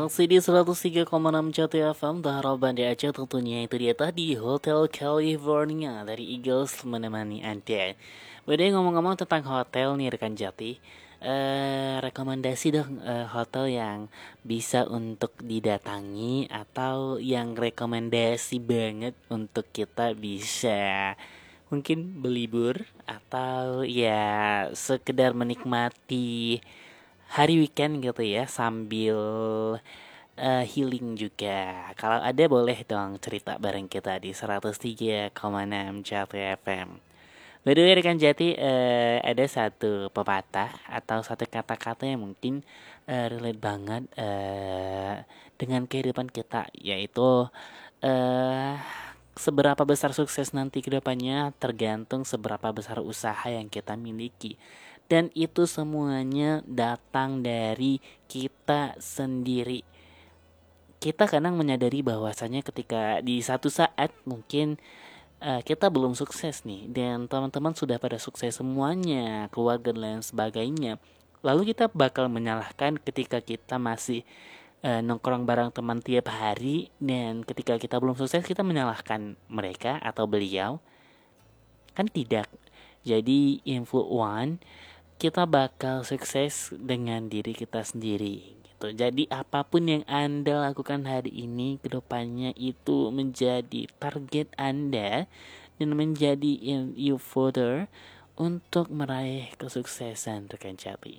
Masih di 103,6 Jati FM, Harapan di Aceh tentunya. Itu dia tadi Hotel California dari Eagles menemani Anda. Beda ngomong-ngomong tentang hotel nih rekan Jati, rekomendasi dong hotel yang bisa untuk didatangi atau yang rekomendasi banget untuk kita bisa mungkin berlibur atau ya sekedar menikmati hari weekend gitu ya sambil healing juga. Kalau ada boleh dong cerita bareng kita di 103,6 Jati FM. By the way rekan Jati, ada satu pepatah atau satu kata-kata yang mungkin relate banget dengan kehidupan kita, yaitu eh seberapa besar sukses nanti ke depannya tergantung seberapa besar usaha yang kita miliki. Dan itu semuanya datang dari kita sendiri. Kita kadang menyadari bahwasanya ketika di satu saat mungkin kita belum sukses nih dan teman-teman sudah pada sukses semuanya, keluarga dan lain sebagainya. Lalu kita bakal menyalahkan ketika kita masih nongkrong bareng teman tiap hari, dan ketika kita belum sukses kita menyalahkan mereka atau beliau. Kan tidak. Jadi info one, kita bakal sukses dengan diri kita sendiri gitu. Jadi apapun yang Anda lakukan hari ini, kedepannya itu menjadi target Anda dan menjadi you further untuk meraih kesuksesan rekan Jati.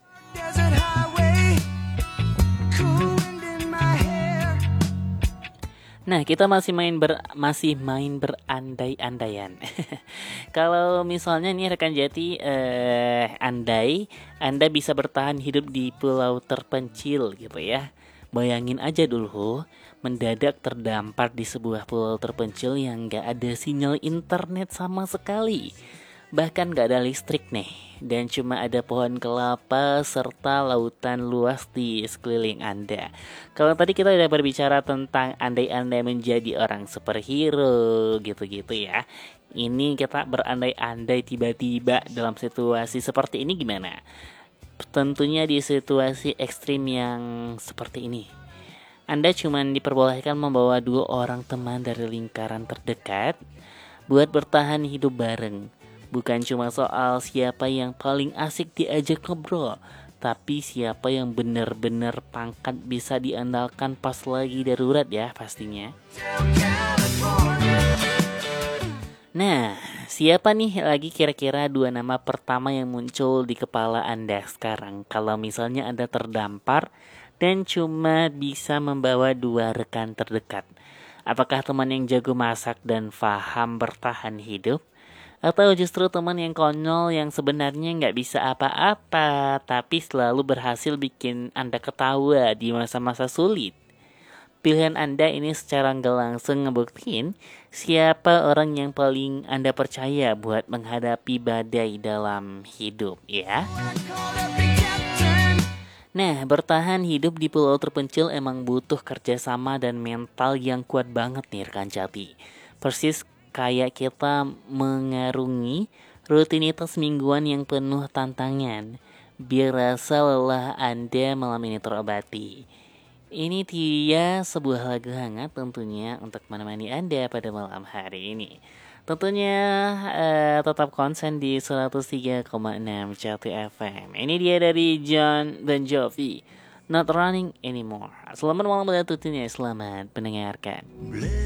Nah, kita masih main berandai-andaian. Kalau misalnya nih rekan Jati, andai Anda bisa bertahan hidup di pulau terpencil gitu ya. Bayangin aja dulu, mendadak terdampar di sebuah pulau terpencil yang gak ada sinyal internet sama sekali. Bahkan gak ada listrik nih, dan cuma ada pohon kelapa serta lautan luas di sekeliling Anda. Kalau tadi kita udah berbicara tentang andai-andai menjadi orang superhero gitu-gitu ya. Ini kita berandai-andai tiba-tiba dalam situasi seperti ini gimana? Tentunya di situasi ekstrim yang seperti ini, Anda cuma diperbolehkan membawa 2 orang teman dari lingkaran terdekat buat bertahan hidup bareng. Bukan cuma soal siapa yang paling asik diajak ngobrol, tapi siapa yang benar-benar pangkat bisa diandalkan pas lagi darurat ya pastinya. Nah, siapa nih lagi kira-kira 2 nama pertama yang muncul di kepala Anda sekarang kalau misalnya Anda terdampar dan cuma bisa membawa 2 rekan terdekat? Apakah teman yang jago masak dan paham bertahan hidup? Atau justru teman yang konyol yang sebenarnya nggak bisa apa-apa tapi selalu berhasil bikin Anda ketawa di masa-masa sulit? Pilihan Anda ini secara nggak langsung ngebuktiin siapa orang yang paling Anda percaya buat menghadapi badai dalam hidup ya. Nah, bertahan hidup di pulau terpencil emang butuh kerjasama dan mental yang kuat banget nih rekan Jati. Persis kayak kita mengarungi rutinitas mingguan yang penuh tantangan, biar rasa lelah Anda malam ini terobati. Ini dia sebuah lagu hangat tentunya untuk menemani Anda pada malam hari ini. Tentunya tetap konsen di 103,6 Jati FM. Ini dia dari John Bon Jovi, Not Running Anymore. Selamat malam tentunya, selamat mendengarkan.